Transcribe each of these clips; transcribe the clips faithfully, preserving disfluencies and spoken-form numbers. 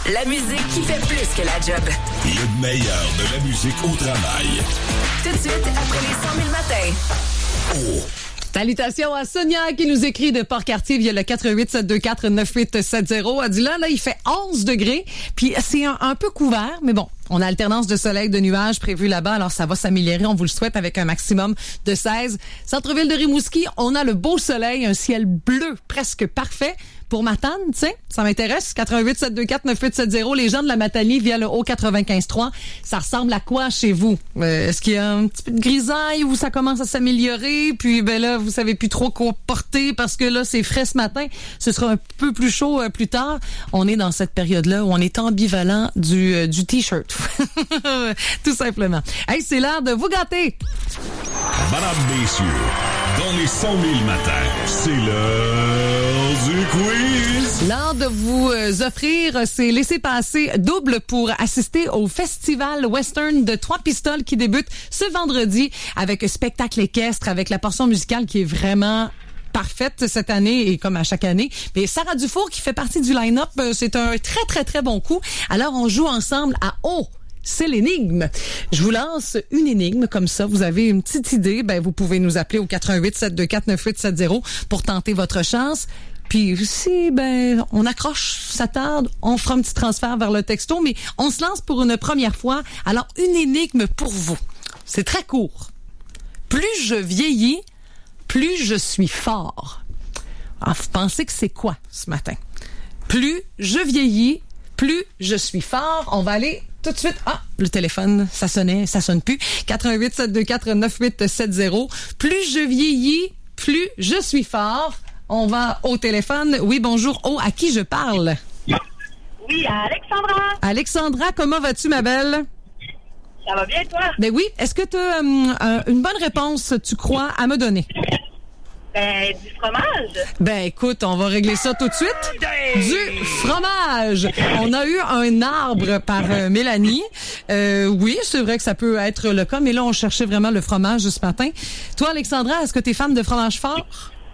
La musique qui fait plus que la job. Le meilleur de la musique au travail. Tout de suite, après les cent mille matins. Oh. Salutations à Sonia qui nous écrit de Port-Cartier via le quatre huit sept deux quatre neuf huit sept zéro. Elle dit là, là, il fait onze degrés, puis c'est un, un peu couvert, mais bon, on a alternance de soleil, de nuages prévus là-bas, alors ça va s'améliorer, on vous le souhaite, avec un maximum de seize. Centre-ville de Rimouski, on a le beau soleil, un ciel bleu presque parfait. Pour Matane, tu sais, ça m'intéresse. quatre huit sept deux quatre neuf huit sept zéro. Les gens de la Matanie via le haut quatre-vingt-quinze trois. Ça ressemble à quoi chez vous? Euh, est-ce qu'il y a un petit peu de grisaille où ça commence à s'améliorer? Puis, ben là, vous savez plus trop quoi porter parce que là, c'est frais ce matin. Ce sera un peu plus chaud euh, plus tard. On est dans cette période-là où on est ambivalent du, euh, du T-shirt. Tout simplement. Hey, c'est l'heure de vous gâter. Madame, messieurs, dans les cent mille matins, c'est l'heure du quiz. L'heure de vous euh, offrir ces laissez-passer double pour assister au Festival Western de Trois-Pistoles qui débute ce vendredi avec un spectacle équestre, avec la portion musicale qui est vraiment parfaite cette année et comme à chaque année. Mais Sarah Dufour qui fait partie du line-up, euh, c'est un très, très, très bon coup. Alors, on joue ensemble à Oh! C'est l'énigme. Je vous lance une énigme comme ça. Vous avez une petite idée, ben vous pouvez nous appeler au quatre huit sept deux quatre neuf huit sept zéro pour tenter votre chance. Puis si ben on accroche, ça tarde, on fera un petit transfert vers le texto, mais on se lance pour une première fois. Alors une énigme pour vous. C'est très court. Plus je vieillis, plus je suis fort. Alors, vous pensez que c'est quoi ce matin? Plus je vieillis, plus je suis fort. On va aller tout de suite. Ah, le téléphone, ça sonnait, ça sonne plus. quatre huit sept deux quatre neuf huit sept zéro. Plus je vieillis, plus je suis fort. On va au téléphone. Oui, bonjour. Oh, à qui je parle? Oui, à Alexandra. Alexandra, comment vas-tu, ma belle? Ça va bien, toi? Ben oui. Est-ce que tu as euh, une bonne réponse, tu crois, à me donner? Ben, du fromage. Ben, écoute, on va régler ça tout de suite. Du fromage. On a eu un arbre par euh, Mélanie. Euh, oui, c'est vrai que ça peut être le cas, mais là, on cherchait vraiment le fromage ce matin. Toi, Alexandra, est-ce que t'es fan de fromage fort?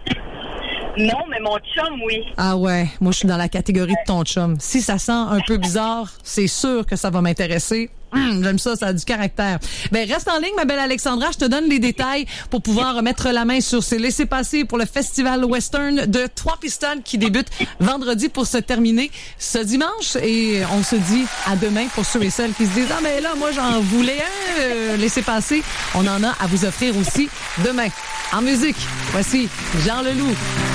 Non, mais mon chum, oui. Ah ouais, moi, je suis dans la catégorie de ton chum. Si ça sent un peu bizarre, c'est sûr que ça va m'intéresser. Hum, j'aime ça, ça a du caractère. Ben, reste en ligne, ma belle Alexandra. Je te donne les détails pour pouvoir mettre la main sur ces laissez-passer pour le Festival Western de Trois-Pistoles qui débute vendredi pour se terminer ce dimanche. Et on se dit à demain pour ceux et celles qui se disent « Ah, mais là, moi, j'en voulais un euh, laissez-passer. » On en a à vous offrir aussi demain. En musique, voici Jean Leloup.